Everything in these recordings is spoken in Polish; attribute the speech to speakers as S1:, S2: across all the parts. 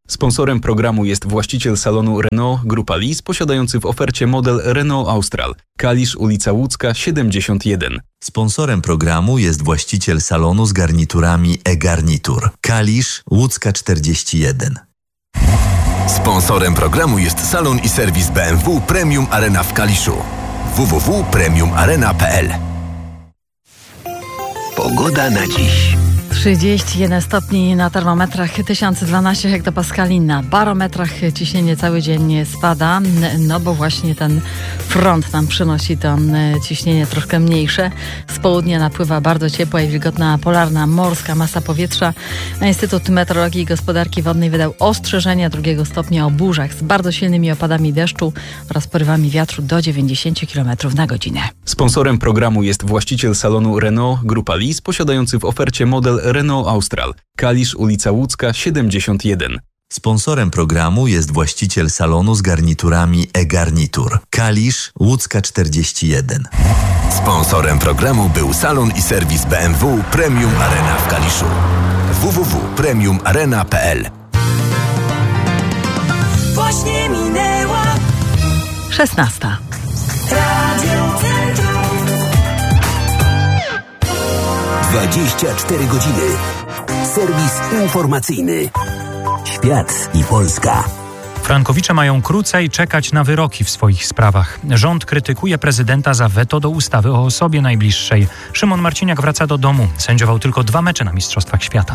S1: Sponsorem programu jest właściciel salonu Renault Grupa Lis, posiadający w ofercie model Renault Austral. Kalisz, ulica Łódzka, 71.
S2: Sponsorem programu jest właściciel salonu z garniturami e-Garnitur. Kalisz, Łódzka 41.
S3: Sponsorem programu jest salon i serwis BMW Premium Arena w Kaliszu. www.premiumarena.pl. Pogoda na dziś.
S4: 31 stopni na termometrach, 1012 hektopaskali na barometrach. Ciśnienie cały dzień spada, no bo właśnie ten front nam przynosi to ciśnienie troszkę mniejsze. Z południa napływa bardzo ciepła i wilgotna polarna morska masa powietrza. Instytut Meteorologii i Gospodarki Wodnej wydał ostrzeżenia 2 stopnia o burzach z bardzo silnymi opadami deszczu oraz porywami wiatru do 90 km na godzinę.
S1: Sponsorem programu jest właściciel salonu Renault Grupa Lis, posiadający w ofercie model Renault Austral. Kalisz, ulica Łódzka, 71.
S2: Sponsorem programu jest właściciel salonu z garniturami e-Garnitur. Kalisz, Łódzka 41.
S3: Sponsorem programu był salon i serwis BMW Premium Arena w Kaliszu. www.premiumarena.pl.
S5: Właśnie minęła
S4: 16.
S5: Radio Centrum.
S6: 24 godziny. Serwis informacyjny. Świat i Polska.
S7: Frankowicze mają krócej czekać na wyroki w swoich sprawach. Rząd krytykuje prezydenta za weto do ustawy o osobie najbliższej. Szymon Marciniak wraca do domu. Sędziował tylko 2 mecze na Mistrzostwach Świata.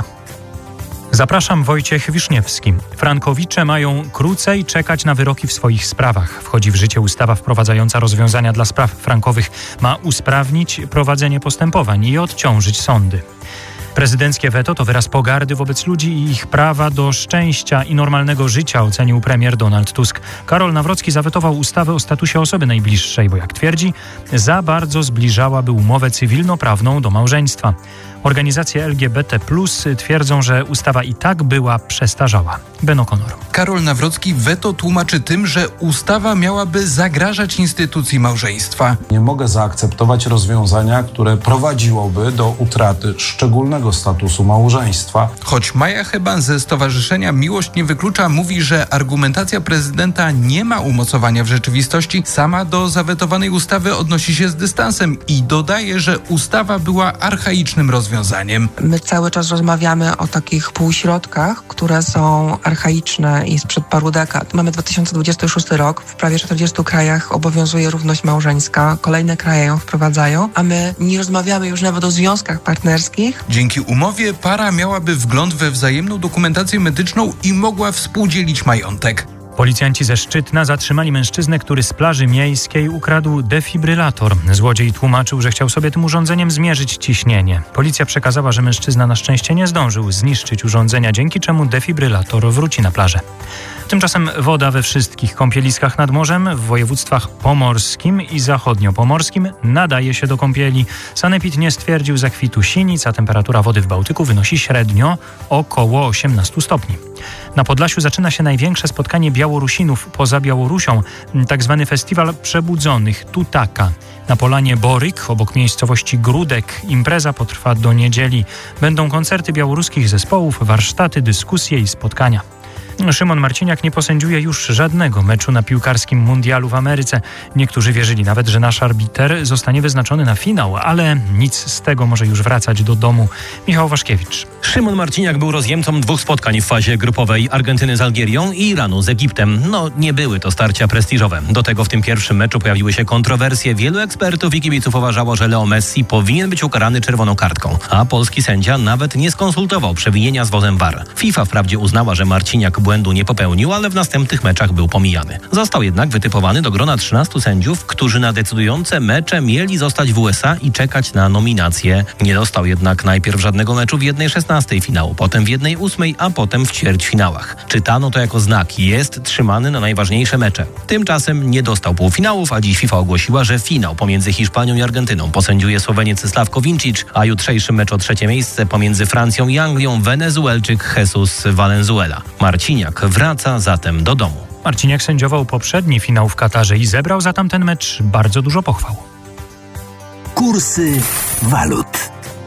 S7: Zapraszam, Wojciech Wiszniewski. Frankowicze mają krócej czekać na wyroki w swoich sprawach. Wchodzi w życie ustawa wprowadzająca rozwiązania dla spraw frankowych. Ma usprawnić prowadzenie postępowań i odciążyć sądy. Prezydenckie weto to wyraz pogardy wobec ludzi i ich prawa do szczęścia i normalnego życia, ocenił premier Donald Tusk. Karol Nawrocki zawetował ustawę o statusie osoby najbliższej, bo jak twierdzi, za bardzo zbliżałaby umowę cywilnoprawną do małżeństwa. Organizacje LGBT+ twierdzą, że ustawa i tak była przestarzała. Ben O'Connor.
S8: Karol Nawrocki weto tłumaczy tym, że ustawa miałaby zagrażać instytucji małżeństwa.
S9: Nie mogę zaakceptować rozwiązania, które prowadziłoby do utraty szczególnego statusu małżeństwa.
S8: Choć Maja Heban ze Stowarzyszenia Miłość nie wyklucza mówi, że argumentacja prezydenta nie ma umocowania w rzeczywistości, sama do zawetowanej ustawy odnosi się z dystansem i dodaje, że ustawa była archaicznym rozwiązaniem.
S10: My cały czas rozmawiamy o takich półśrodkach, które są archaiczne i sprzed paru dekad. Mamy 2026 rok, w prawie 40 krajach obowiązuje równość małżeńska, kolejne kraje ją wprowadzają, a my nie rozmawiamy już nawet o związkach partnerskich.
S8: Dzięki umowie para miałaby wgląd we wzajemną dokumentację medyczną i mogła współdzielić majątek.
S7: Policjanci ze Szczytna zatrzymali mężczyznę, który z plaży miejskiej ukradł defibrylator. Złodziej tłumaczył, że chciał sobie tym urządzeniem zmierzyć ciśnienie. Policja przekazała, że mężczyzna na szczęście nie zdążył zniszczyć urządzenia, dzięki czemu defibrylator wróci na plażę. Tymczasem woda we wszystkich kąpieliskach nad morzem w województwach pomorskim i zachodniopomorskim nadaje się do kąpieli. Sanepid nie stwierdził zakwitu sinic, a temperatura wody w Bałtyku wynosi średnio około 18 stopni. Na Podlasiu zaczyna się największe spotkanie Białorusinów poza Białorusią, tzw. Festiwal Przebudzonych Tutaka. Na polanie Boryk, obok miejscowości Grudek, impreza potrwa do niedzieli. Będą koncerty białoruskich zespołów, warsztaty, dyskusje i spotkania. Szymon Marciniak nie posędziuje już żadnego meczu na piłkarskim mundialu w Ameryce. Niektórzy wierzyli nawet, że nasz arbiter zostanie wyznaczony na finał, ale nic z tego, może już wracać do domu. Michał Waszkiewicz.
S11: Szymon Marciniak był rozjemcą 2 spotkań w fazie grupowej Argentyny z Algierią i Iranu z Egiptem. Nie były to starcia prestiżowe. Do tego w tym pierwszym meczu pojawiły się kontrowersje. Wielu ekspertów i kibiców uważało, że Leo Messi powinien być ukarany czerwoną kartką, a polski sędzia nawet nie skonsultował przewinienia z wozem VAR. FIFA wprawdzie uznała, że Marciniak błędu nie popełnił, ale w następnych meczach był pomijany. Został jednak wytypowany do grona 13 sędziów, którzy na decydujące mecze mieli zostać w USA i czekać na nominację. Nie dostał jednak najpierw żadnego meczu w 1/16 finału, potem w 1/8, a potem w ćwierćfinałach. Czytano to jako znak: jest trzymany na najważniejsze mecze. Tymczasem nie dostał półfinałów, a dziś FIFA ogłosiła, że finał pomiędzy Hiszpanią i Argentyną posędziuje Słoweniec Sławko Vincic, a jutrzejszy mecz o 3. miejsce pomiędzy Francją i Anglią Wenezuelczyk Jesus Valenzuela. Marciniak wraca zatem do domu.
S7: Marciniak sędziował poprzedni finał w Katarze i zebrał za tamten mecz bardzo dużo pochwał.
S6: Kursy walut.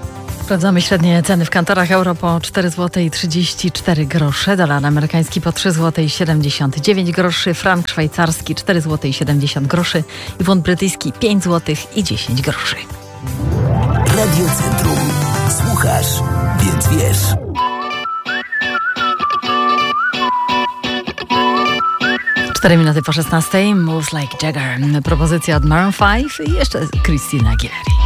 S4: Sprawdzamy średnie ceny w kantorach. Euro po 4,34 zł, dolar amerykański po 3,79 zł, frank szwajcarski 4,70 zł i funt brytyjski 5,10 zł.
S6: Radio Centrum. Słuchasz, więc wiesz.
S4: Cztery minuty po 16. Moves Like Jagger. Propozycja od Maroon 5 i jeszcze Christina Aguilera.